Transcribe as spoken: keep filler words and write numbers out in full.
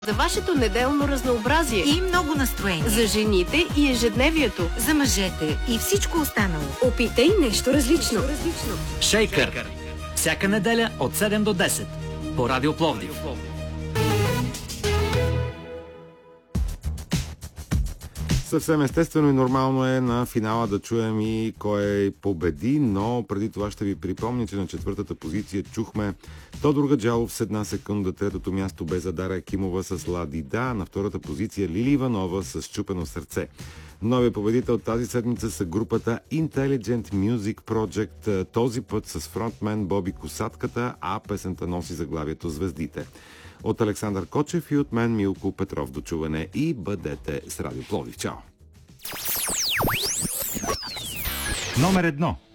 За вашето неделно разнообразие и много настроение. За жените и ежедневието. За мъжете и всичко останало. Опитай нещо различно. Шейкър. Всяка неделя от седем до десет. По Радио Пловдив. Съвсем естествено и нормално е на финала да чуем и кой победи, но преди това ще ви припомня, че на четвъртата позиция чухме Тодор Гаджалов с една секунда, третото място бе за Дара Акимова с Лади Да, на втората позиция Лили Иванова с Чупено сърце. Новия победител тази седмица са групата Intelligent Music Project, този път с фронтмен Боби Косатката, а песента носи заглавието Звездите. От Александър Кочев и от мен Милко Петров до чуване и бъдете с Радио Пловдив. Чао! Номер едно.